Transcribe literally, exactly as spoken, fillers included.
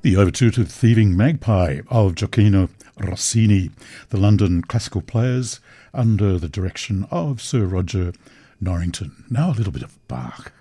The overture to Thieving Magpie of Gioacchino Rossini, the London classical players under the direction of Sir Roger Norrington. Now a little bit of Bach.